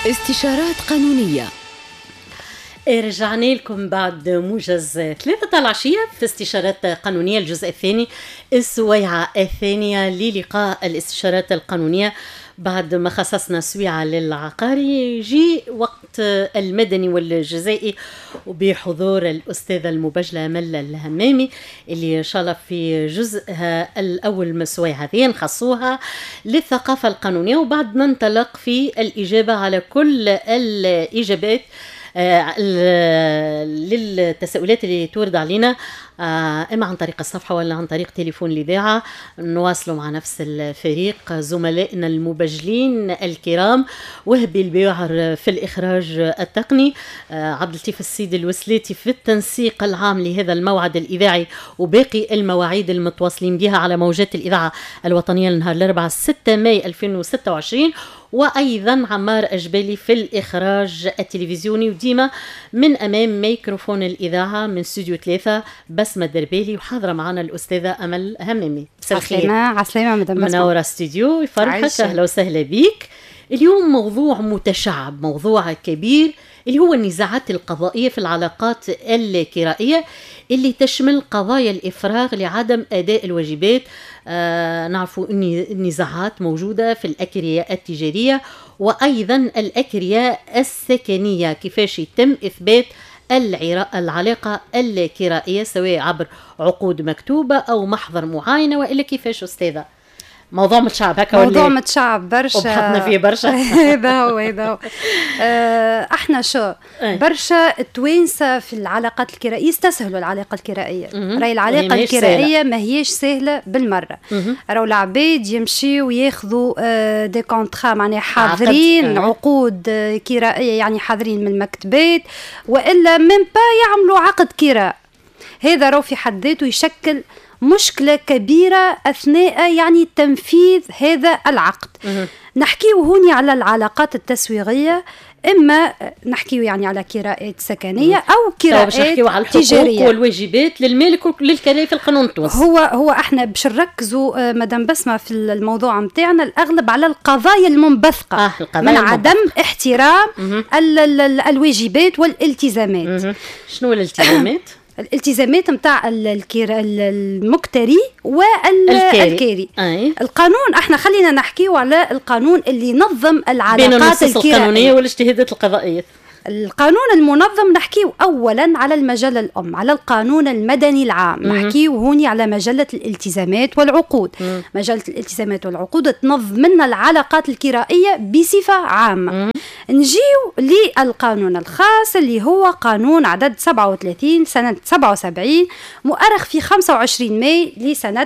استشارات قانونية. رجعنا لكم بعد موجز 3 العشية في استشارات قانونية الجزء الثاني، السويعة الثانية للقاء الاستشارات القانونية. بعد ما خصصنا سويعة للعقاري، جي وقت المدني والجزائي، وبحضور الأستاذة المبجلة أمل الهمامي اللي إن شاء الله في جزءها الأول من السويعة هذه نخصوها للثقافة القانونية، وبعد ننطلق في الإجابة على كل الإجابات للتساؤلات اللي تورد علينا، إما عن طريق الصفحة ولا عن طريق تليفون الإذاعة. نواصلوا مع نفس الفريق زملائنا المبجلين الكرام، وهبي البيوعر في الإخراج التقني، عبد اللطيف السيد الوسلاتي في التنسيق العام لهذا الموعد الإذاعي وباقي المواعيد المتواصلين بها على موجات الإذاعة الوطنية لنهار الأربعاء 6 ماي 2026، وأيضا عمار أجبالي في الإخراج التلفزيوني، وديما من أمام ميكروفون الإذاعة من استوديو 3 بسمة دربالي، وحاضرة معنا الأستاذة أمل همامي. عسلامة مدام بسمة، منورة استوديو، يفرحك، أهلا وسهلا بيك. اليوم موضوع متشعب، موضوع كبير، اللي هو النزاعات القضائية في العلاقات الكرائية، اللي تشمل قضايا الإفراغ لعدم أداء الواجبات. نعرفوا أن النزاعات موجودة في الأكرية التجارية وأيضا الأكرية السكنية، كيفاش يتم إثبات العلاقة الكرائية سواء عبر عقود مكتوبة أو محضر معاينة، وإلا كيفاش أستاذة؟ موضوع متشعب هكا، موضوع متشعب برشا وبحثنا فيه برشا. هذا هو احنا شو برشا التوانسة في العلاقات الكرائية يستسهلوا العلاقة الكرائية. راهي العلاقة الكرائية ما هيش سهلة بالمرة. راهو العباد يمشي وياخذوا دي كونترا، معناها حاضرين عقود كرائية، يعني حاضرين من المكتبات، وإلا من با يعملوا عقد كراء. هذا راهو في حد ذاته يشكل مشكلة كبيرة أثناء يعني تنفيذ هذا العقد. نحكيه هوني على العلاقات التسويغية، إما نحكيه يعني على كراءات سكنية أو كراءات تجارية. الحقوق والواجبات للمالك وللكراء في القانون التونسي. هو احنا باش نركزوا مدام بسمة في الموضوع متاعنا الأغلب على القضايا المنبثقة من عدم احترام الواجبات والالتزامات. شنو الالتزامات؟ الالتزامات متاع المكتري والكاري. القانون احنا خلينا نحكيه على القانون اللي ينظم العلاقات القانونية والاجتهادات القضائية. القانون المنظم نحكيه أولا على المجلة الأم، على القانون المدني العام. نحكيه هوني على مجلة الالتزامات والعقود. مجلة الالتزامات والعقود تنظم لنا العلاقات الكرائية بصفة عامة. نجيو للقانون الخاص اللي هو قانون عدد 37 سنة 77 مؤرخ في 25 ماي لسنة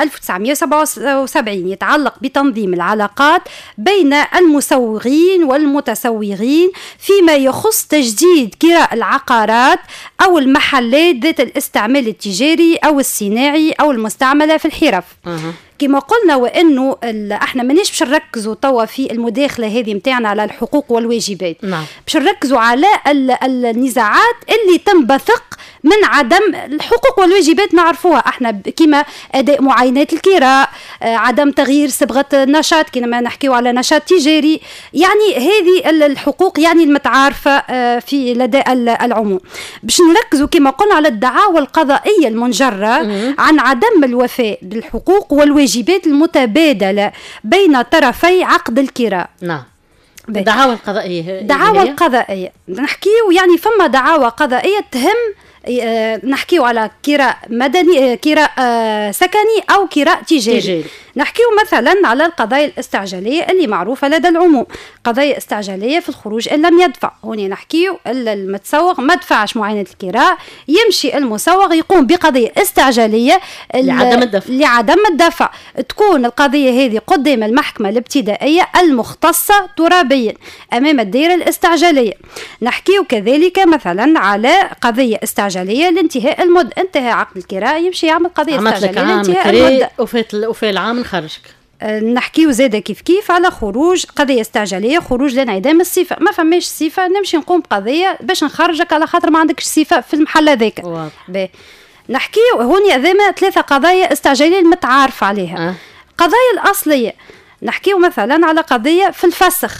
1977، يتعلق بتنظيم العلاقات بين المسوغين والمتسوغين فيما يخص تجديد كراء العقارات أو المحلات ذات الاستعمال التجاري أو الصناعي أو المستعملة في الحرف. كما قلنا، وانه احنا مانيش باش نركزوا توا في المداخله هذه متاعنا على الحقوق والواجبات، باش نركزوا على النزاعات اللي تنبثق من عدم الحقوق والواجبات. نعرفوها احنا كما اداء معاينات الكراء، عدم تغيير صبغه النشاط كما نحكيو على نشاط تجاري، يعني هذه الحقوق يعني المتعارفه في لدى العموم. باش نركزوا كما قلنا على الدعاوى القضائيه المنجره عن عدم الوفاء بالحقوق والواجبات المتبادلة بين طرفي عقد الكراء. نعم. الدعاوى القضائية. دعاوى القضائية نحكيو يعني فما دعاوى قضائية تهم، نحكيو على كراء مدني، كراء سكني أو كراء تجاري. نحكيو مثلا على القضايا الاستعجالية اللي معروفة لدى العموم، قضايا استعجالية في الخروج إن لم يدفع. هنا نحكيو المتسوغ ما دفعش معاينة الكراء، يمشي المسوغ يقوم بقضية استعجالية لعدم الدفع. تكون القضية هذه قدام المحكمة الابتدائية المختصة ترابيا أمام الدائرة الاستعجالية. نحكيو كذلك مثلا على قضية استعجالية لانتهاء المدة، انتهى عقد الكراء يمشي يعمل قضية استعجالية لانتهاء المدة، وفي العام نخرجك. نحكيو زادة كيف على خروج قضية استعجالية، خروج لانعدام الصفة. ما فماش صفة نمشي نقوم بقضية باش نخرجك على خاطر ما عندكش صفة في المحل هذاك. نحكيو هوني أمام 3 قضايا استعجالية المتعارف عليها. قضايا الأصلية نحكيو مثلا على قضية في الفسخ،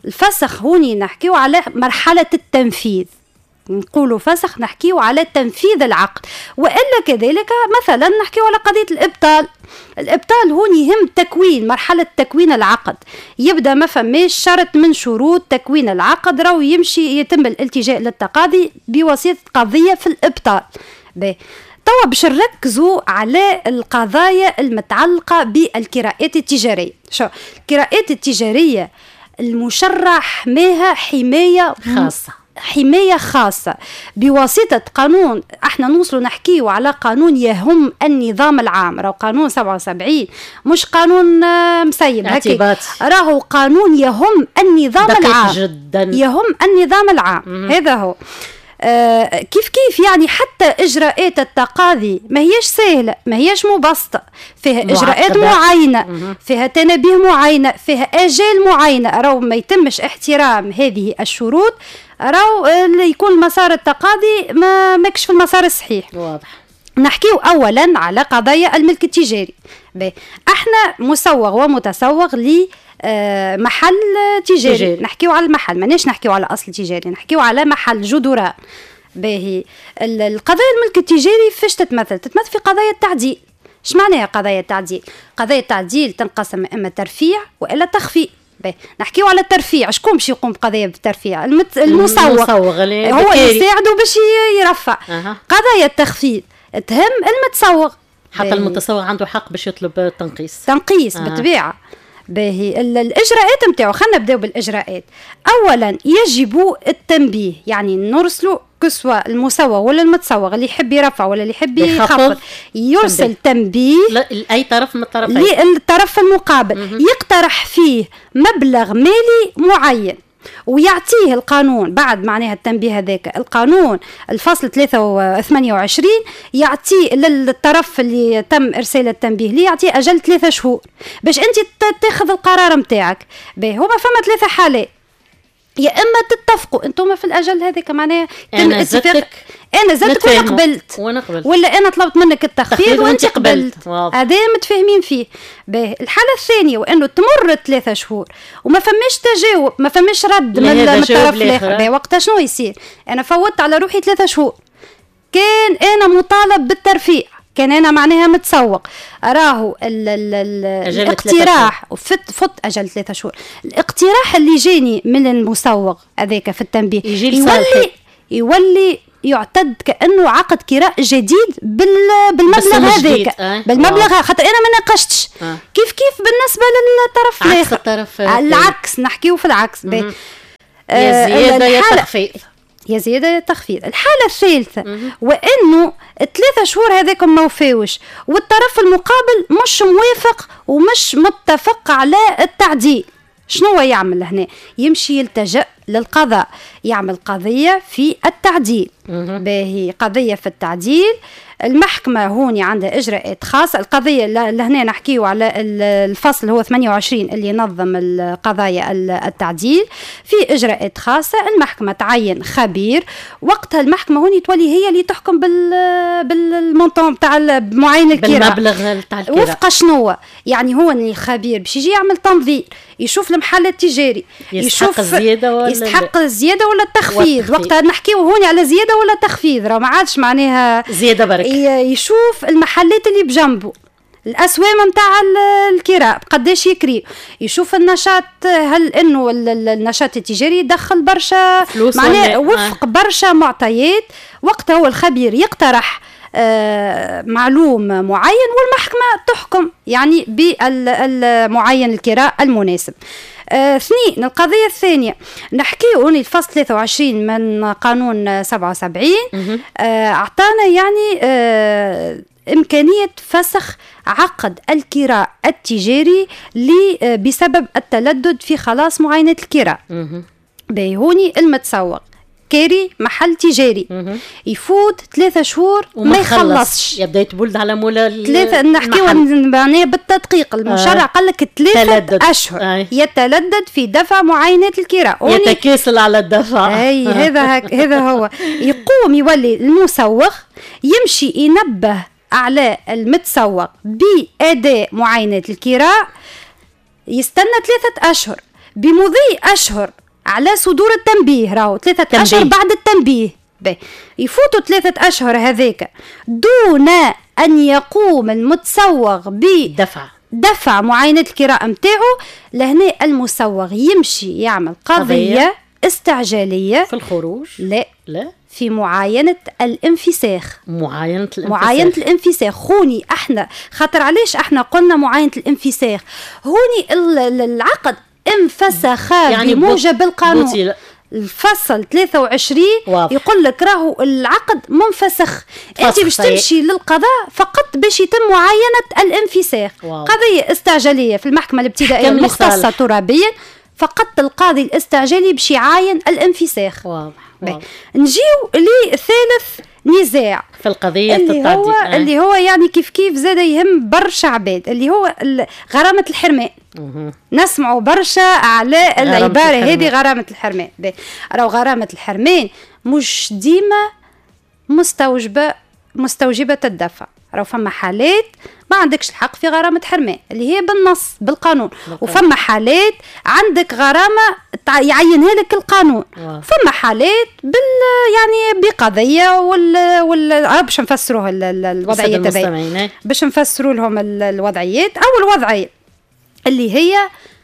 الفسخ هوني نحكيو على مرحلة التنفيذ، نقولوا فسخ نحكيو على تنفيذ العقد. وإلا كذلك مثلا نحكيو على قضية الإبطال. الإبطال هون يهم تكوين مرحلة تكوين العقد، يبدأ ما فماش شرط من شروط تكوين العقد راهو يتم الالتجاء للتقاضي بواسطة قضية في الإبطال. توا باش نركزوا على القضايا المتعلقة بالكراءات التجارية. شو الكراءات التجارية المشرع حماها حماية خاصة بواسطة قانون. احنا نوصلوا نحكيه على قانون يهم النظام العام، راهو قانون 77 مش قانون مسيب هكي، راهو قانون يهم النظام العام جدا. يهم النظام العام. هذا هو. كيف يعني حتى إجراءات التقاضي ما هيش سهلة، ما هيش مبسطة، فيها إجراءات معينة، فيها تنابيه معينة، فيها آجال معينة. راهو ما يتمش احترام هذه الشروط راهو يكون مسار التقاضي ما كش في المسار الصحيح. واضح. نحكيو أولا على قضايا الملك التجاري. احنا مسوغ ومتسوغ لي محل تجاري. نحكيو على المحل، ماناش نحكيو على أصل تجاري، نحكيو على محل جدران. باهي القضايا الملك التجاري فاش تتمثل في قضايا التعديل. ايش معناها قضايا التعديل؟ قضايا التعديل تنقسم اما ترفيع والا تخفيض. نحكيو على الترفيع. شكون باش يقوم بقضيه بالترفيع؟ المسوغ هو اللي يساعده باش يرفع. قضايا التخفيض تهم المتسوغ، حتى المتسوغ عنده حق باش يطلب تنقيس بالطبيعه. باهي الإجراءات متاعو، خلينا نبداو بالإجراءات. أولا يجب التنبيه، يعني نرسلوا كسوة المسوغ ولا المتسوغ اللي يحب يرفع ولا اللي يحب يخفض يرسل تنبيه لأي طرف من الطرفين، للطرف المقابل يقترح فيه مبلغ مالي معين ويعطيه القانون بعد معناها التنبيه هذاك. القانون الفصل 28 يعطيه للطرف اللي تم إرسال التنبيه ليه يعطيه أجل 3 شهور باش أنت تاخذ القرار متاعك. هما فما 3 حالات، يا اما تتفقوا انتم في الاجل هذاك معناها انا زدتك وانا قبلت ولا انا طلبت منك التخفيض وانت قبلت. هذا متفاهمين فيه. الحاله الثانيه وانه تمر 3 شهور وما فماش تجاوب، ما فماش رد من الطرف الاخر. وقتها شنو يصير؟ انا فوتت على روحي 3 شهور، كان انا مطالب بالترفيع، كان انا معناها متسوق، راهو الاقتراح فت اجل 3 شهور. الاقتراح اللي جاني من المسوق هذاك في التنبيه يولي يعتد كانه عقد كراء جديد بالمبلغ هذاك، بالمبلغ خاطر انا ما ناقشتش. كيف بالنسبه للطرف الاخر العكس، نحكيو في العكس. يا زياده يا تخفيض، يا زيادة تخفيض. الحالة الثالثة وإنه 3 شهور هذاكم ما وفاوش والطرف المقابل مش موافق ومش متفق على التعديل، شنو يعمل هنا؟ يمشي يلتجأ للقضاء، يعمل قضية في التعديل. باهي قضية في التعديل، المحكمة هوني عندها إجراءات خاصة. القضية لهنا نحكيه على الفصل هو 28 اللي ينظم القضايا التعديل، في إجراءات خاصة. المحكمة تعين خبير، وقتها المحكمة هوني تولي هي اللي تحكم بالمونطون بتاع معين الكراء، بالمبلغ بتاع الكراء. وفق شنو يعني؟ هو الخبير باش يجي يعمل تنظير، يشوف المحل التجاري يشوف يستحق الزيادة ولا التخفيض. وقتها نحكيه هوني على زيادة ولا تخفيض، راه ما عادش معناها زيادة برك. يشوف المحلات اللي بجنبه، الأسوام متاع الكراء قداش يكري، يشوف النشاط، هل انه النشاط التجاري يدخل برشا فلوس معناه وفق برشا معطيات. وقتها هو الخبير يقترح معلوم معين والمحكمة تحكم يعني بالمعين الكراء المناسب. اثنين، القضية الثانية نحكيه الفصل 23 من قانون 77 أعطانا يعني إمكانية فسخ عقد الكراء التجاري بسبب التلدد في خلاص معاينة الكراء. بيهوني المتسوق كاري محل تجاري يفوت 3 شهور وما يخلصش، يبدا يتبلد على مولا 3. نحكيو معناها بالتدقيق، المشرع قال لك 3 أشهر يتلدد في دفع معاينات الكراء، يتكاسل على الدفع. اي هذا هو. يقوم يولي المسوق يمشي ينبه على المتسوق بأداء معاينات الكراء، يستنى 3 أشهر بمضي أشهر على صدور التنبيه، راهو 3 أشهر بعد التنبيه، يفوتوا 3 أشهر هذاك دون أن يقوم المتسوغ بدفع معاينة الكراء متاعه، لهنا المسوغ يمشي يعمل قضية استعجالية في الخروج، لا في معاينة الانفساخ. معاينة الانفساخ خوني احنا، خاطر علاش احنا قلنا معاينة الانفساخ؟ هوني العقد انفسخ يعني بموجب القانون. الفصل 23 يقول لك راهو العقد منفسخ، انت باش تمشي للقضاء فقط باش يتم معاينة الانفساخ. قضية استعجالية في المحكمة الابتدائية المختصة ترابيا، فقط القاضي الاستعجالي باش يعاين الانفساخ. نجيو لثالث نزاع في القضية اللي هو يعني كيف زاد يهم برشا عباد، اللي هو غرامة الحرمان. نسمعوا برشا على العبارة هذه غرامة الحرمان. راهو غرامة الحرمان مش ديما مستوجبة الدفع، راهو فما حالات ما عندكش الحق في غرامة حرمان اللي هي بالنص بالقانون، وفما حالات عندك غرامة يعينها لك القانون، فما حالات يعني بقضية باش نفسروها الوضعيات هذه، باش نفسروا لهم الوضعيات. أول وضعية اللي هي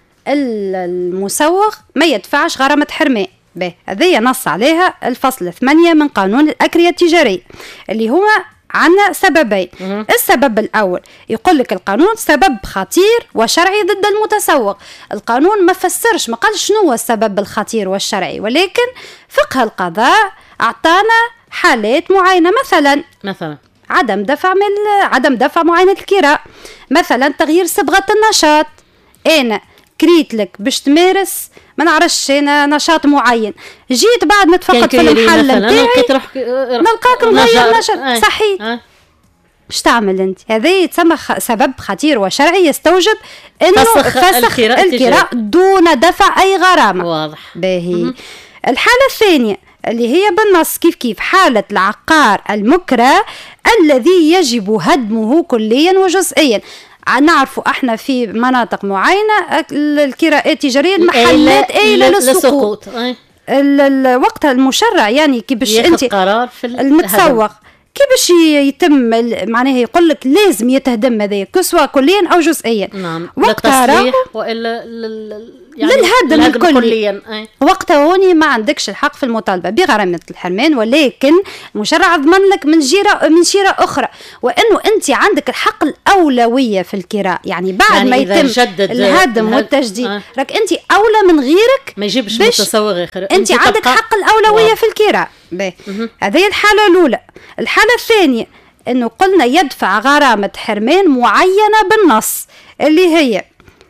المسوغ ما يدفعش غرامة حرمان، هذه نص عليها الفصل 8 من قانون الأكرية التجارية، اللي هو عنا سببين. السبب الأول يقول لك القانون سبب خطير وشرعي ضد المتسوق. القانون ما فسرش، ما قال شنو هو السبب الخطير والشرعي، ولكن فقه القضاء أعطانا حالات معينة، مثلا عدم دفع معاينة الكراء، مثلا تغيير صبغة النشاط. أنا كريت لك باش تمارس ما نعرفش انا نشاط معين، جيت بعد ما تفقد في المحل نتاعي نلقاك مغير نشاط صحيح. اش تعمل انت؟ هذا يتسمى سبب خطير وشرعي يستوجب انه فسخ الكراء دون دفع اي غرامه. واضح. باهي. الحاله الثانيه اللي هي بالنص كيف حاله العقار المكره الذي يجب هدمه كليا وجزئيا. نعرفوا احنا في مناطق معينه الكراء التجاريه المحلات قايله للسقوط، وقتها المشرع يعني كي باش انت قرار في المتسوق كي باش يتم معناها يقول لك لازم يتهدم هذايا كسوة كليا او جزئيا. نعم. وقتها والا يعني للهدم كليا. وقتها هوني ما عندكش الحق في المطالبه بغرامه الحرمان، ولكن المشرع ضمن لك من شيره اخرى، وانه انت عندك الحق الاولويه في الكراء، يعني بعد يعني ما يتم الهدم والتجديد راك انت اولى من غيرك، ما يجيبش متسوغ اخر، انت عندك حق الاولويه في الكراء. هذه الحاله الاولى. الحاله الثانيه انه قلنا يدفع غرامه حرمان معينه بالنص، اللي هي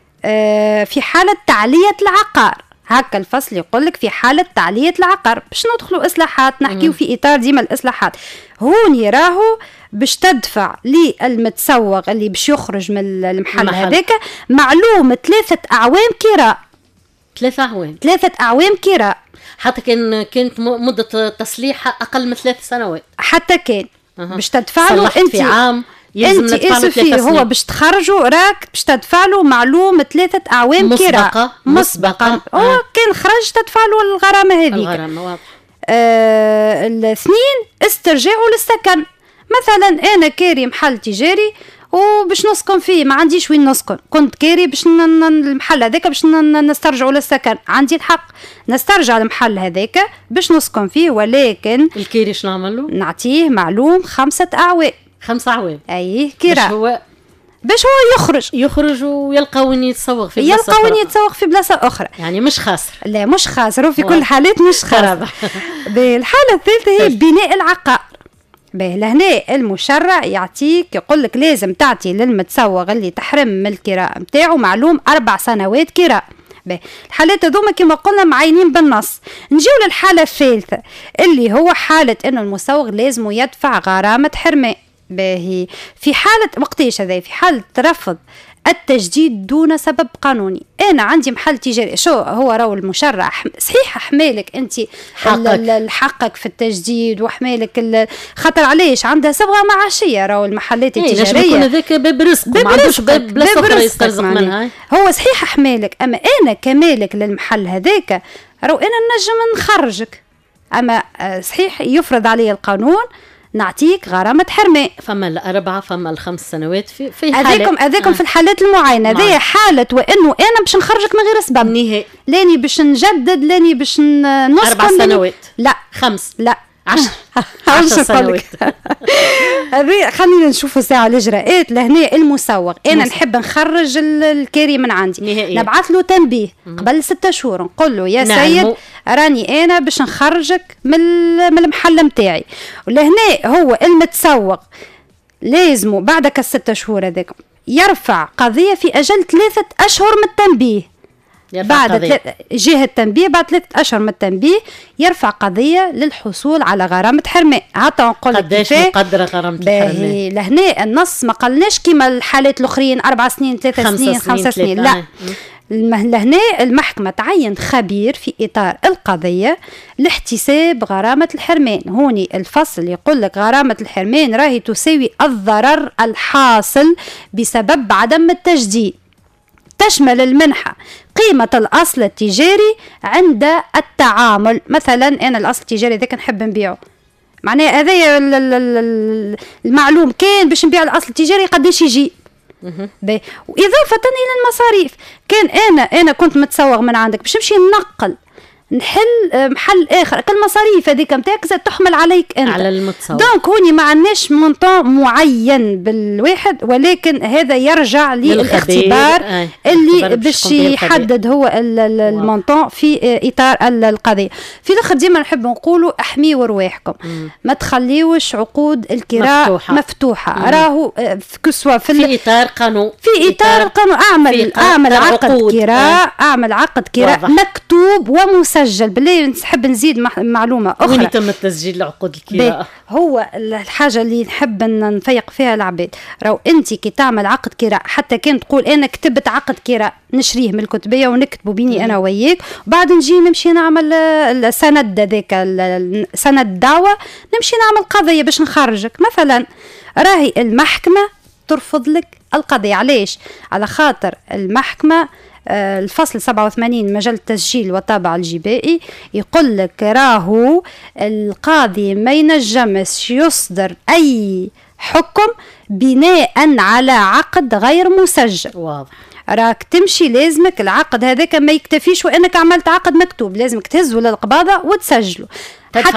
في حالة تعلية العقار. هكا الفصل يقول لك في حالة تعلية العقار، باش ندخلوا إصلاحات نحكيو في إطار ديما الإصلاحات. هوني راهو باش تدفع للمتسوغ اللي باش يخرج من المحل هذاك معلوم 3 أعوام كراء. 3 أعوام كراء، حتى كانت مدة تصليحها أقل من 3 سنوات، حتى كان باش تدفع له انت في عام انت اسفي هو باش تخرجوا راك باش تدفع له معلوم 3 أعوام كراء مسبقا. هو كان خرج تدفع له الغرامه هذيك. الغرامه واضح. الاثنين استرجاعه للسكن. مثلا انا كاري محل تجاري وباش نسكن فيه، ما عنديش وين نسكن، كنت كاري باش المحل هذاك باش نسترجعوا للسكن، عندي الحق نسترجع المحل هذاك باش نسكن فيه، ولكن الكاري شنو نعمل له؟ نعطيه معلوم 5 أعوام. 5 أعوام اي كراء باش هو يخرج ويلقى وين يتسوق في بلاصه اخرى. يعني مش خاسر. لا مش خاسر، في كل الحالات مش خاسر. الحاله الثالثه هي بناء العقار. لهنا المشرع يعطيك يقول لك لازم تعطي للمتسوغ اللي تحرم من الكراء نتاعو معلوم 4 سنوات كراء. الحالات هذوما كما قلنا معينين بالنص. نجيو للحاله الثالثه اللي هو حاله انه المسوغ لازم يدفع غرامه حرمان. باهي في حالة وقتاش هذا؟ في حالة رفض التجديد دون سبب قانوني. انا عندي محل تجاري، شو هو راهو المشرع صحيح حمالك انت حقك في التجديد وحمالك خاطر علاش عندها صبغه معاشيه، راهو المحلات التجاريه يكون هذاك باب رزق، ما عندوش باب بلاصه اخرى يسترزق منها. هو صحيح حمالك، اما انا كمالك للمحل هذاك راهو انا نجم نخرجك، اما صحيح يفرض علي القانون نعطيك غرامة حرمان. فما ال4 فما ال5 سنوات في حالات هذاكم في الحالات المعينة. هذه حالة وانه انا باش نخرجك من غير اسباب نهائي، لاني باش نجدد، لاني باش نسكن 4 سنوات لا 5 لا 10 سنوات. هذه خلينا نشوفوا ساعة الإجراءات. لهنا المسوق أنا نحب نخرج الكاري من عندي نهائي. نبعث له تنبيه قبل 6 شهور نقول له يا سيد راني أنا باش نخرجك من المحل متاعي. ولهنا هو المتسوق لازم بعد 6 شهور هذاك يرفع قضية في أجل 3 أشهر من التنبيه. بعد جهة التنبيه بعد 3 أشهر من التنبيه يرفع قضية للحصول على غرامة حرمان. هاتا نقول لك قداش مقدرة غرامة الحرمان. لهنا النص ما قالناش كيما الحالات الأخرين 4 سنين 3 سنين 5 سنين لا. لهنا المحكمة تعين خبير في إطار القضية لاحتساب غرامة الحرمان. هوني الفصل يقول لك غرامة الحرمان راهي تساوي الضرر الحاصل بسبب عدم التجديد. تشمل المنحة قيمة الأصل التجاري عند التعامل. مثلا أنا الأصل التجاري ذاك نحب نبيعه، معناه هذا المعلوم كان باش نبيع الأصل التجاري قداش يجي. وإضافة إلى المصاريف، كان أنا كنت متسوق من عندك باش نمشي ننقل نحل محل اخر، كل المصاريف هذيك نتاعك تحمل عليك انت على المتصور. دونك هوني ما عندناش مونطون معين بالواحد، ولكن هذا يرجع للاختبار اللي باش يحدد هو المونطون في اطار القضيه. في الاخر ديما نحب نقولوا احميوا رواحكم، ما تخليوش عقود الكراء مفتوحه. راهو كسوا في اطار قانون، في اطار القانون اعمل عقد كراء، اعمل عقد كراء مكتوب ومسجل. بالله نحب نزيد معلومه اخرى. وين يتم تسجيل العقود الكراء؟ هو الحاجه اللي نحب نفيق فيها العباد، راهو انت كي تعمل عقد كراء حتى كان تقول انا كتبت عقد كراء نشريه من الكتبيه ونكتبه بيني انا وياك، وبعد نجي نمشي نعمل السند هذاك سند دعوه، نمشي نعمل قضيه باش نخرجك مثلا، راهي المحكمه ترفض لك القضيه. علاش؟ على خاطر المحكمه الفصل 87 مجال التسجيل والطابع الجبائي يقول لك راهو القاضي ما ينجمش يصدر أي حكم بناء على عقد غير مسجل. واضح. راك تمشي لازمك العقد هذاك ما يكتفيش وانك عملت عقد مكتوب، لازمك تهزه للقباضه وتسجله، تدفع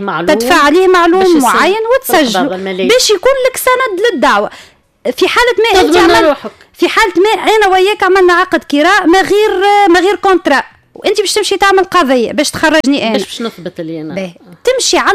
عليه معلوم معين وتسجله باش يكون لك سند للدعوه. في حالة ما انت في حالة ما انا وياك عملنا عقد كراء ما غير كونترا، وانت باش تمشي تعمل قضية باش تخرجني انا، باش نثبت اللي انا تمشي على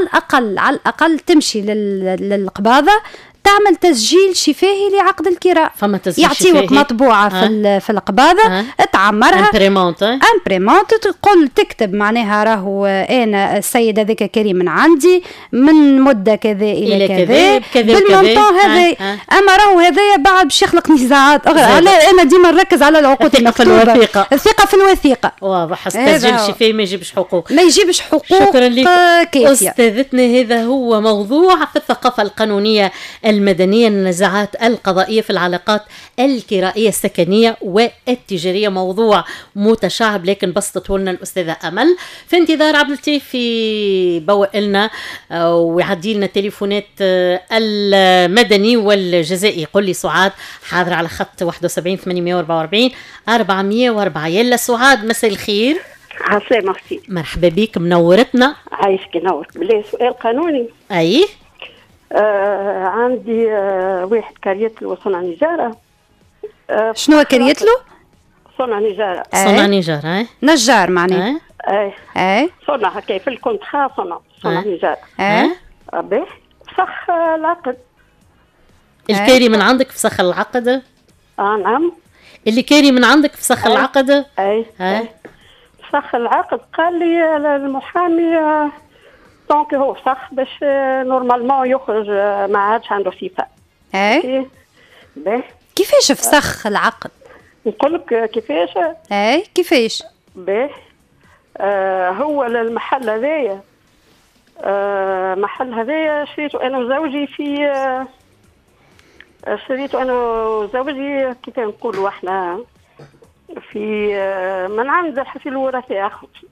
الاقل تمشي للقباضة تعمل تسجيل شفاهي لعقد الكراء، يعطيوك مطبوعة في القباضة تعمرها امبريمونت تقول تكتب معناها راهو انا السيد هذاك كريم من عندي من مدة كذا الى كذا بالمونطون هذا. اما راهو هذايا بعد باش يخلق نزاعات اخرى. انا ديما نركز على العقود المكتوبة، الثقة في الوثيقة. واضح. التسجيل الشفاهي ما يجيبش حقوق، شكرا لك استاذتنا. هذا هو موضوع في الثقافة القانونية المدنية، النزاعات القضائية في العلاقات الكرائية السكنية والتجارية. موضوع متشعب لكن بسطته لنا الأستاذة أمل. في انتظار عبد اللطيف يبوق لنا ويعدي لنا التليفونات المدني والجزائي. يقول لي سعاد حاضر على خط 71 844 404. يلا سعاد مساء الخير. عسلامة اختي. مرحبا بك منورتنا. عايشك نورك. بالله سؤال قانوني. أي عندي واحد كريتلو وصنع نجارة. شنو كريتلو؟ صنع نجارة. صنع نجارة نجار معناه. اي صنع هكا في الكونترا صنع نجارة. باهي فسخ العقد. الكاري من عندك فسخ العقد؟ نعم. اللي كاري من عندك فسخ العقد؟ اي فسخ العقد. قال لي المحامي دونك هو فسخ باش نورمالمون يخرج ما عادش عنده صفة. اي باهي كيفاش فسخ العقد؟ نقول لك كيفاش. اي كيفاش؟ باهي هو المحل هذايا محل هذايا شريته انا وزوجي في شريته انا وزوجي كيف نقولوا احنا في من عند حسين الوراثه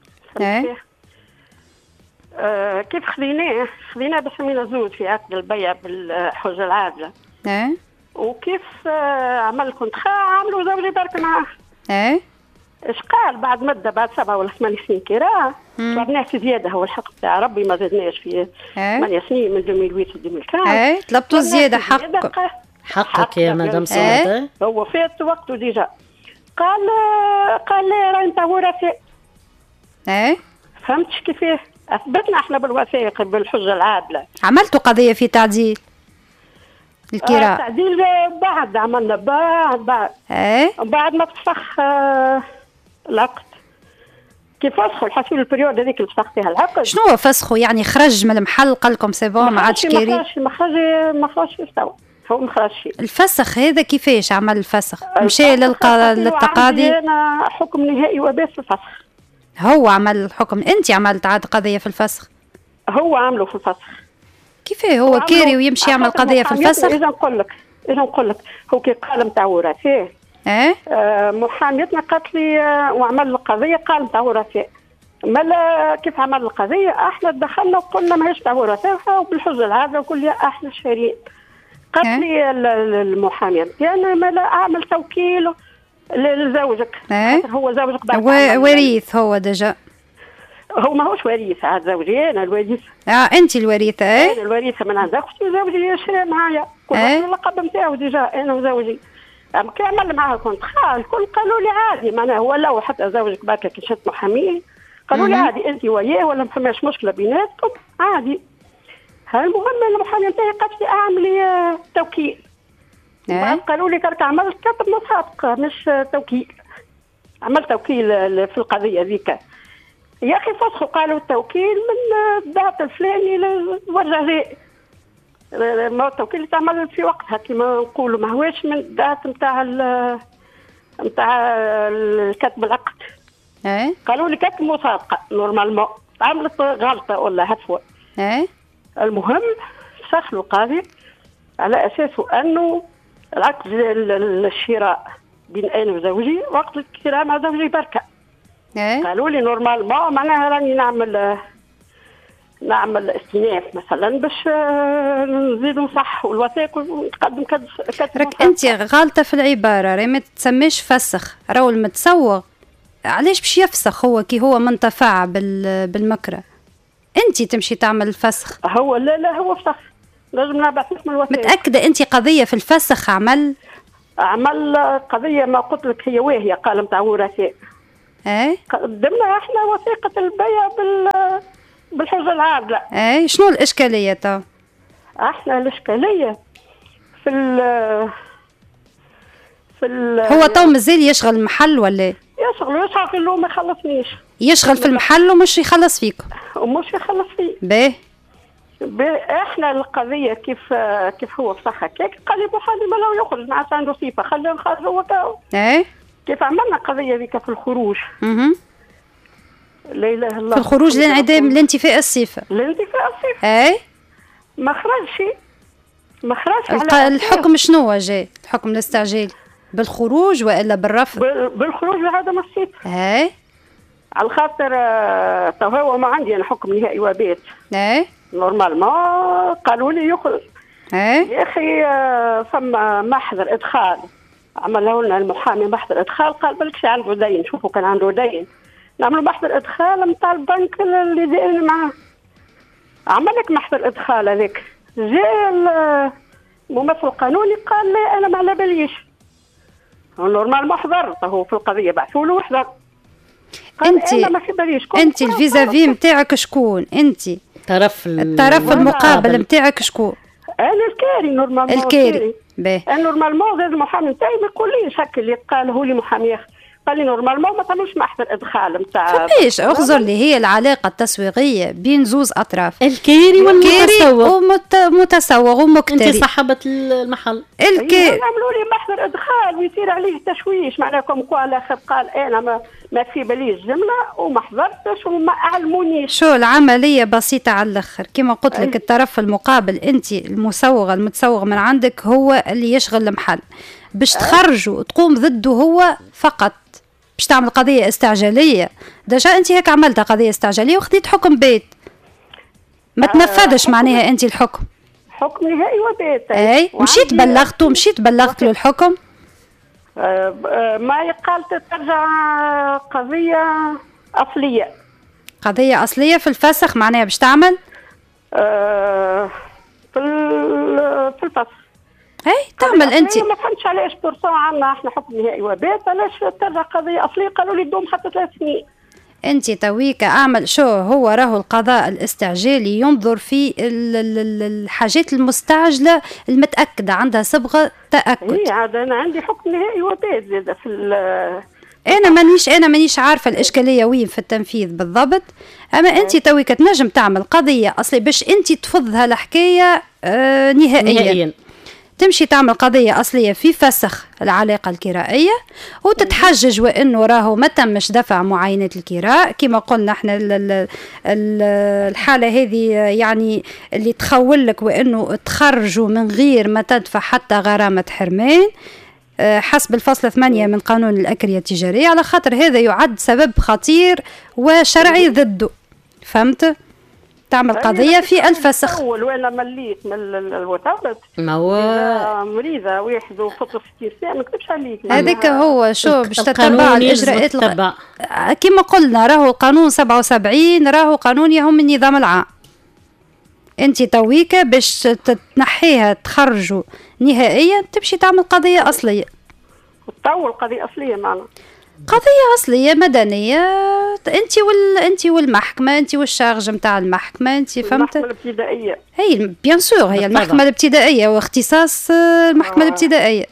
كيف خذيناه باش نزود في عقد البيع بالحجه العادله. وكيف عمل كونترا عملوا زوجي برك معاه. ايش قال بعد مده بعد 7 ولا 8 سنين كراه طلبناه في زياده. هو الحق تاع ربي ما زدناش في 8 سنين من 2008 ل 2015. طلبتوا زياده حقك يا مدام سعاد. هو فات وقته ديجا. قال لي راهي نتاع وراثه. فهمتش كيفاه؟ اثبتنا احنا بالوثائق بالحجه العادله. عملتوا قضيه في تعديل الكراء؟ تعديل بعد عملنا بعد ما تفسخ العقد. كيف فسخوا الحسين البريود هذيك اللي فسخ فيها العقد؟ شنو هو فسخوا يعني؟ خرج من المحل قال لكم سي بون ما عادش كيري؟ ما خرجش يستوى. هو ما خرجش. الفسخ هذا كيفاش عمل الفسخ؟ مشى للتقاضي؟ انا حكم نهائي وبس في الفسخ. هو عمل الحكم؟ انت عملت عاد قضيه في الفسخ؟ هو عمله في الفسخ. كيفاه هو كيري ويمشي يعمل قضيه في الفسخ؟ اذا نقول لك هو كي قال نتاع وراثه محاميتنا قالت لي وعمل القضيه قال نتاع وراثه. مالا كيف عمل القضيه احنا دخلنا وقلنا ماهيش تاع وراثه وبالحجه العادله وكل احنا شارين. قالت لي المحاميه يعني مالا اعمل توكيل لزوجك. هو زوجك وريث هو دجا. هو ماهوش وريث عاد زوجي انا الوريث. انت الوريثه؟ انا الوريثه من عند اختي وزوجي شرا معايا كل اللقب نتاعو ديجا انا وزوجي. كي عمل معاه كونترا الكل قالوا لي عادي معناها ولا حتى زوجك بركه كي شفت محامي قالوا لي عادي انت وياه ولا ما فماش مشكله بيناتكم عادي. المهم المحامي نتاعي قالت لي اعملي توكيل. قالوا لي كرك عملت كتب مسابقه مش توكيل. عملت توكيل في القضيه ذيك. يا اخي فسخوا قالوا التوكيل من الذات الفلاني للرجاء. ما التوكيل تعمل في وقتها كما نقولوا ما هواش من الذات نتاع كتب العقد. قالوا لي كتب مسابقه نورمالمون عملت غلطه ولا هفوه. المهم فسخوا القاضي على اساسه انه العقد الشراء بين انا وزوجي وقت الكراء مع زوجي بركه. قالوا لي نورمالمون معناها راني نعمل استئناف مثلا باش نزيد نصح والوثائق ونقدم راك انت غالطه في العباره. راهي ما تسميش فسخ. راهو المتسوغ علاش باش يفسخ هو كي هو منتفع بالمكره؟ انت تمشي تعمل الفسخ. هو لا هو فسخ لازم نبعث من الوثائق. متاكده انت قضيه في الفسخ عمل قضيه ما قلت لك هي واهيه قال نتاع وراثه. قدمنا احنا وثيقه البيع بالحجه العادله. شنو الاشكاليه تو؟ احنا الاشكاليه في هو تو مازال يشغل المحل ولا؟ يشغل له ما يخلصنيش. يشغل في المحل ومش يخلص فيكم؟ ومش يخلص فيه. باهي احنا القضيه كيف هو فسخ هكاك قال لي محامي ما لو يخرج مع عنده صفه خليه نخرج هو تو. كيف عملنا قضيه ذيك في الخروج. لا اله الا الله. في الخروج لانعدام الانتفاء الصفه. ما خرجش الحكم شنو جاء؟ الحكم الاستعجال بالخروج والا بالرفض؟ بالخروج بعدم الصفه. على خاطر هو ما عندي انا حكم نهائي وبيت. نورمالمون قالوا لي يخرج. يا اخي فما محضر ادخال عمله لنا المحامي محضر ادخال قال بالكش عنده دين. شوفوا كان عنده دين نعملوا محضر ادخال نتاع البنك اللي داين معاه. عمل لك محضر ادخال هذاك جاء الممثل القانوني قال لي انا ما على باليش. نورمال ما حضرت هو في القضيه بعثوا له وحضر. انت الفيزافي نتاعك شكون؟ انت الطرف المقابل نتاعك شكون؟ انا الكاري نورمالمون. الكاري انا نورمالمون زاد المحامي نتاعي ما يقوليش هكا اللي قاله لي محامي قال لي نورمالمون ما تعملوش محضر ادخال نتاع. فماش اغزر لي هي العلاقه التسويقيه بين زوز اطراف، الكيري والمتسوق، ومتسوق ومكتري. انت صاحبه المحل. يعملوا لي محضر ادخال ويصير عليه تشويش، معناكم كوا الاخر قال انا ما في باليش جمله وما حضرتش وما علمونيش. شو العمليه بسيطه على الاخر، كما قلت لك الطرف المقابل انت المتسوق من عندك هو اللي يشغل المحل، باش تخرجوا تقوم ضده هو فقط، باش تعمل قضيه استعجاليه. دجا انت هيك عملتها قضيه استعجاليه وخديت حكم بيت، ما تنفذش معناها انت الحكم، حكم نهائي وبيت. اي مشيت بلغت له الحكم. ما يقال ترجع قضيه اصليه في الفسخ، معناها باش تعمل في الفسخ. اي تعمل انت. ما فهمتش علاش برسون عندنا احنا حكم نهائي وبيت، علاش ترجع قضيه اصليه؟ قالوا لي دوم حتى 3 سنين. انت تويك اعمل شو هو راهو القضاء الاستعجالي ينظر في الحاجات المستعجله المتاكده عندها صبغه تاكد. اي عاد انا عندي حكم نهائي وبيت زاد في انا مانيش عارفه الاشكاليه وين في التنفيذ بالضبط، اما انت تويك تنجم تعمل قضيه اصلي باش انت تفضها الحكايه نهائيا. تمشي تعمل قضية أصلية في فسخ العلاقة الكرائية وتتحجج وإنه راهو ما تمش دفع معاينات الكراء كما قلنا احنا. الحالة هذه يعني اللي تخول لك وإنه تخرجوا من غير ما تدفع حتى غرامة حرمان حسب الفصل 8 من قانون الأكرية التجارية، على خاطر هذا يعد سبب خطير وشرعي ضده. فهمت؟ تعمل قضية في الفسخ. وانا مليت من الوتابت ما هو مريضة واحد وفطر في كيسان، ما نكتبش عليك. هذاك هو شو باش تتبع الإجراءات كما قلنا. راهو قانون 77 راهو قانون يهم النظام العام. انت تويكا باش تنحيها تخرجوا نهائيا تمشي تعمل قضية أصلية. وتطول قضية أصلية معنا. قضية أصلية مدنية انت والمحكمة، انت والشارج نتاع المحكمة، انت فهمت؟ المحكمة الابتدائية. هي بيان سور هي المحكمة الابتدائية واختصاص المحكمة الابتدائية.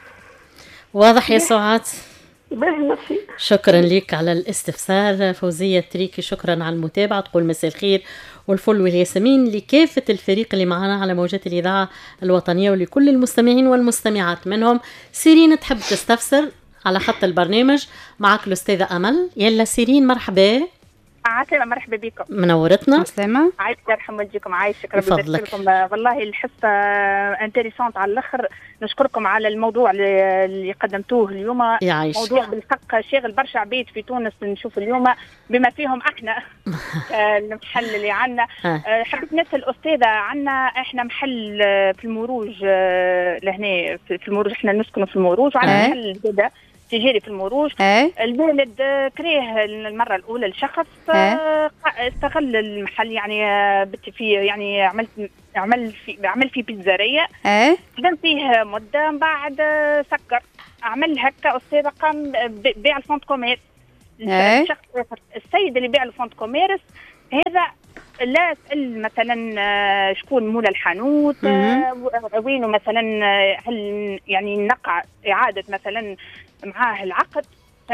واضح يا سعاد؟ نفسي. شكرا لك على الاستفسار فوزية تريكي، شكرا على المتابعة. تقول مساء الخير والفل والياسمين لكافة الفريق اللي معنا على موجات الإذاعة الوطنية ولكل المستمعين والمستمعات، منهم سيرين تحب تستفسر على خط البرنامج. معك الأستاذة أمل. يلا سيرين مرحبا. عسلامة، مرحبا بكم، منورتنا. عسلامة، عايش يرحم والديكم، عايشك ربي يبارك لكم. والله الحصة انتريسانت على الآخر، نشكركم على الموضوع اللي قدمتوه اليوم. يعيش. موضوع بالحق شاغل برشا عبيد في تونس، نشوف اليوم بما فيهم احنا المحل اللي عنا. حبيت نسأل أستاذة، عنا احنا محل في المروج لهنا في المروج، احنا نسكن في المروج وعندنا محل كذا تجاري في المروج. الوالد كريه المرة الأولى لشخص استغل المحل، يعني بت فيه، يعني عمل فيه بيتزارية. خدم فيه مدة، من بعد سكر، عمل هكا أستاذة، قام بيع الفونت كوميرس. السيد اللي بيع الفونت كوميرس هذا لا أسأل مثلا شكون مولا الحانوت، وينه مثلا، هل يعني نقع إعادة مثلا معاه العقد.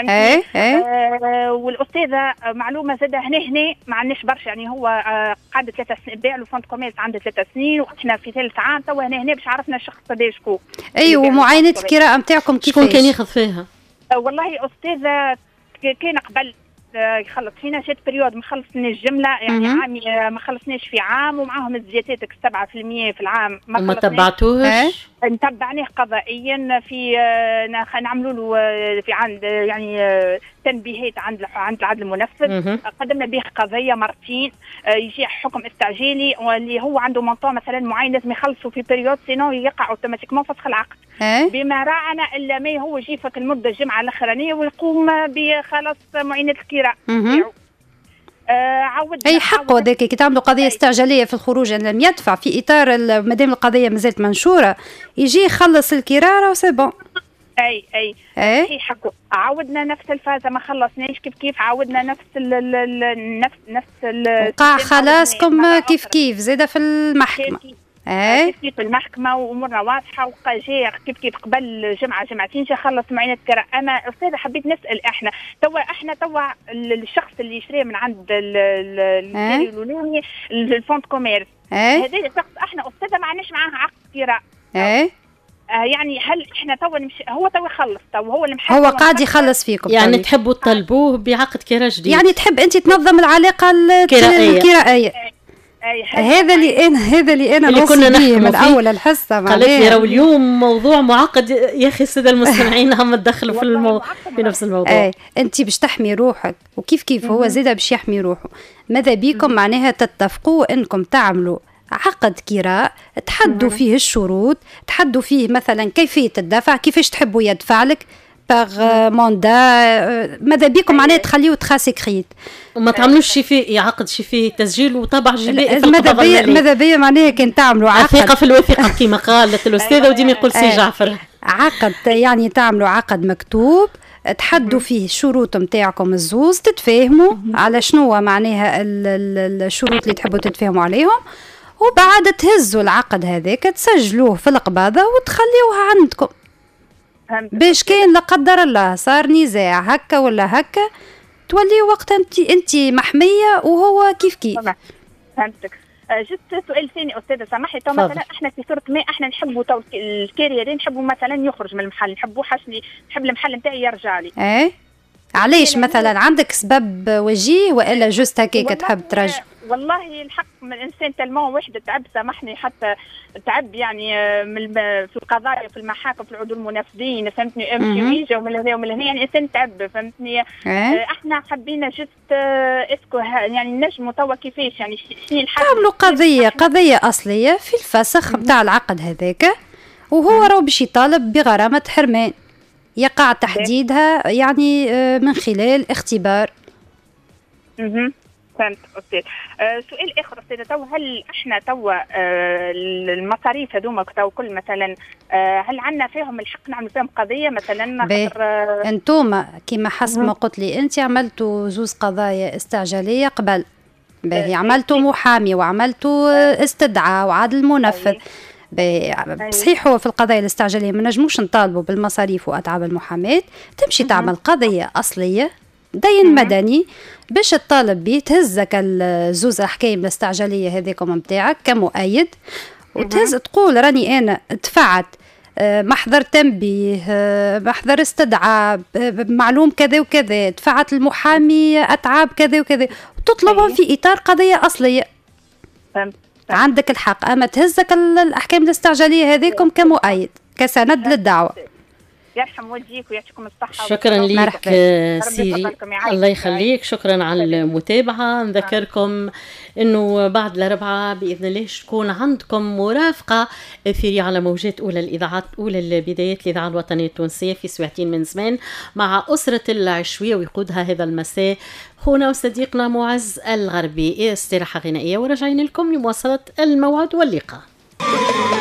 والأستاذة معلومة زادة هنا ما عندناش برشا، يعني هو قعد 3 سنين بيع له فونت كوميرس عنده 3 سنين، وإحنا في 3 عام توا هنا باش عرفنا الشخص هذا شكون. أيوة، ومعاينة الكراء نتاعكم كيفاش؟ شكون كان ياخذ فيها؟ والله أستاذة كان قبل يخلص فينا شات بريود، ما خلصناش جملة، يعني عامي ما خلصناش في عام، ومعاهم الزيادات 7% في العام ما تبعتوهش. نتبعناه قضائيا في نعملوا له في عند يعني تنبيهات عند العدل المنفذ. قدمنا به قضيه مرتين، يجي حكم استعجالي واللي هو عنده منطقه مثلا معين لازم يخلصوا في بريود، سينو يقع اوتوماتيكمون فسخ العقد. بما راعنا الا ما هو يجي فك المده الجمعه الاخرانيه ويقوم بخلاص معينه الكراء. أي حق هذاك كي تعملوا قضية استعجالية في الخروج أن لم يدفع في إطار مادام القضية مازالت منشورة، يجي يخلص الكرارة وسيبون. أي هي حقه. عاودنا نفس الفازة، ما خلصناش كيف عاودنا نفس وقع خلاصكم كيف زيادة في المحكمة. كيف المحكمه وامورنا واضحه، وبقى جاي كيف قبل جمعه جمعتين جا خلص معينه كرا. انا استاذه حبيت نسال، احنا توا الشخص اللي يشري من عند الكيري الفوند كوميرس، هذا الشخص احنا استاذه ما عندناش معاه عقد كراء. يعني هل احنا هو تو يخلص، هو المحل هو قاعد يخلص فيكم، يعني تحبوا تطلبوه بعقد كراء جديد؟ يعني تحب انت تنظم العلاقه الكرائيه. هذا اللي انا اللي كنا نحكي من اول الحصه. قالت لي راهو اليوم موضوع معقد يا اخي الساده المستمعين، هم تدخلوا في نفس الموضوع. انت باش تحمي روحك وكيف هو زيد باش يحمي روحه. ماذا بيكم معناها تتفقوا انكم تعملوا عقد كراء تحدوا فيه الشروط، تحدوا فيه مثلا كيفيه الدفع، كيفاش تحبوا يدفع لك باغ موندا. ماذا بيكم معناها تخليوه تخاسي كريت، وما تعملوش فيه عقد فيه تسجيل وطبع جبائي في القضاء المالي. ماذا بيا معناها كان تعملوا عقد الثقه في الوثيقه كما قالت الاستاذه وديما يقول سي جعفر. عقد يعني تعملوا عقد مكتوب تحدوا فيه الشروط نتاعكم الزوز، تتفاهموا على شنو معناها الشروط اللي تحبوا تتفاهموا عليهم، وبعد تهزوا العقد هذاك تسجلوه في القباضه وتخليوه عندكم، باش كان لا قدر الله صار نزاع هكا ولا هكا تولي وقت انت محميه وهو كيف. فهمتك. جست سؤال ثاني استاذه سامحي، تو مثلا احنا في صوره ما احنا نحبوا تو الكاريرين نحبوا مثلا يخرج من المحل، نحبوا حاشني نحب المحل نتاعي يرجع لي. علاش مثلا عندك سبب وجيه والا جست هكاك تحب ترجع؟ والله الحق من الانسان تلمون واحد تعب، سامحني حتى تعب يعني في القضايا في المحاكم في العدول المنافذين، فهمتني، امشي ويجي ومن هنا ومن هنا، يعني انسان تعب فهمتني. احنا حبينا جست اسكو يعني نجموا توا كيفاش يعني شنو الحل؟ تعملوا قضيه اصليه في الفسخ نتاع العقد هذاك، وهو راهو باش يطالب بغرامه حرمان يقع تحديدها يعني من خلال اختبار. فهمت أستاذ. سؤال آخر أستاذة، تو هل إحنا تو المصاريف هذوما تو كل مثلا هل عندنا فيهم الحق نعمل فيهم قضية مثلا؟ أنتم كما حسب ما قلت لي أنت عملتوا زوز قضايا استعجالية قبل، عملتوا محامي وعملتوا استدعاء وعاد المنفذ. صحيح هو في القضايا الاستعجالية ما نجموش نطالبوا بالمصاريف وأتعاب المحاماة، تمشي تعمل قضية أصلية دين مدني باش تطالب بيه، تهزك الزوز احكام الاستعجاليه هذيكم نتاعك كمؤيد، وتهز تقول راني انا دفعت محضر تنبيه، محضر استدعاء، معلوم كذا وكذا، دفعت المحامي اتعاب كذا وكذا، وتطلبهم في اطار قضيه اصليه. عندك الحق، اما تهزك الاحكام الاستعجاليه هذيكم كمؤيد كسند للدعوه. يرحم والديك ويعطيكم الصحة. شكرا لك سيري، الله يخليك، شكرا على المتابعة. نذكركم انه بعد الأربعاء بإذن الله تكون عندكم مرافقة اثيرية على موجات أولى الإذاعات، أولى بدايات الإذاعة الوطنية التونسية في ساعتين من زمان مع أسرة العشوية، ويقودها هذا المساء خونا وصديقنا معز الغربي. استراحة غنائية وراجعين لكم لمواصلة الموعد واللقاء.